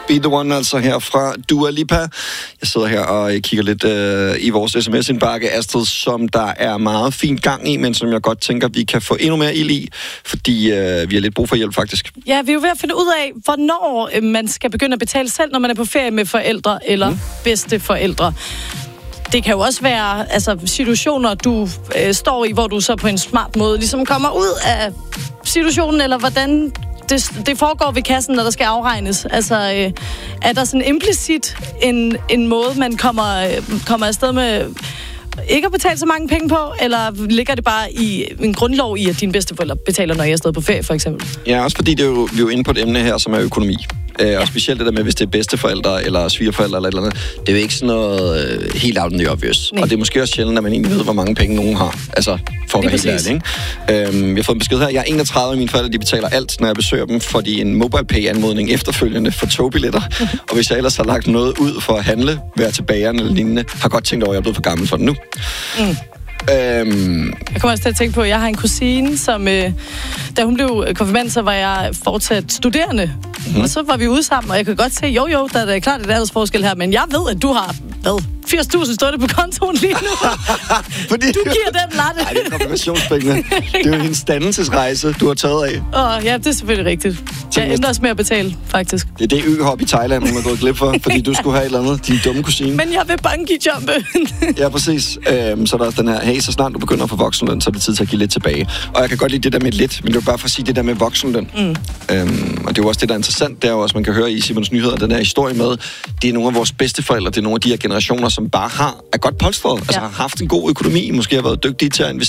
Be The One, altså her fra Dua Lipa. Jeg sidder her og kigger lidt i vores sms-indbakke, Astrid, som der er meget fint gang i, men som jeg godt tænker, vi kan få endnu mere ild i, fordi vi har lidt brug for hjælp, faktisk. Ja, vi er jo ved at finde ud af, hvornår man skal begynde at betale selv, når man er på ferie med forældre eller bedsteforældre. Det kan jo også være situationer, du står i, hvor du så på en smart måde ligesom kommer ud af situationen, eller hvordan det foregår ved kassen, når der skal afregnes. Er der sådan implicit en måde, man kommer afsted med ikke at betale så mange penge på, eller ligger det bare i en grundlov i, at dine bedsteforældre betaler, når jeg er afsted på ferie, for eksempel? Ja, også fordi vi er jo inde på et emne her, som er økonomi. Og specielt det der med, hvis det er bedsteforældre eller svigerforældre eller et eller andet, det er jo ikke sådan noget helt out in the obvious. Nej. Og det er måske også sjældent, at man egentlig ved, hvor mange penge nogen har. For at være helt ærlig, ikke? Vi har fået en besked her. Jeg er 31, og mine forældre, de betaler alt, når jeg besøger dem, fordi en MobilePay-anmodning efterfølgende for togbilletter. Og hvis jeg ellers har lagt noget ud for at handle, være til bageren eller lignende, har godt tænkt over, at jeg er blevet for gammel for det nu. Jeg kommer også til at tænke på, at jeg har en kusine, som da hun blev konfirmand, så var jeg fortsat studerende. Og så var vi ude sammen, og jeg kan godt se, jo, der er klart et aldersforskel her, men jeg ved, at du har, 80.000 stående på kontoen lige nu. Fordi du giver den latte. Nej, det er konfirmationspengene. Det er jo hendes dannelsesrejse, du har taget af. Ja, det er selvfølgelig rigtigt. Jeg ender også med at betale, faktisk. Det er det øhop i Thailand, hun har gået glip for, fordi du skulle have et eller andet, din dumme kusine. Men jeg vil bungee-jumpe. Ja, præcis. Så er der også den her, hey, så snart du begynder at få voksenløn, så er det tid til at give lidt tilbage. Og jeg kan godt lide det der med lidt, men det er bare for at sige det der med voksenløn. Og det er jo også det, der er interessant. Det er jo også, man kan høre i Simons Nyheder, den her historie med, det er nogle af vores bedsteforældre, det er nogle af de her generationer, som bare er godt polstret, har haft en god økonomi, måske har været dygtige til at investere